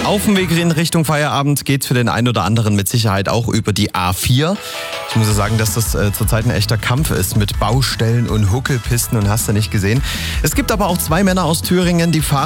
Auf dem Weg in Richtung Feierabend geht für den einen oder anderen mit Sicherheit auch über die A4. Ich muss ja sagen, dass das zurzeit ein echter Kampf ist mit Baustellen und Huckelpisten und hast du nicht gesehen. Es gibt aber auch 2 Männer aus Thüringen, die fahren